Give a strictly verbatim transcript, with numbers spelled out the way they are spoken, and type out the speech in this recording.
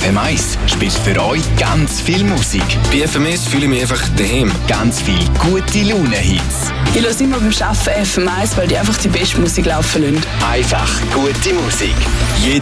F M eins spielt für euch ganz viel Musik. Bei F M eins fühle ich mich einfach daheim. Ganz viel gute Laune-Hits. Ich höre immer beim Arbeiten F M eins, weil die einfach die beste Musik laufen lassen. Einfach gute Musik. Jeden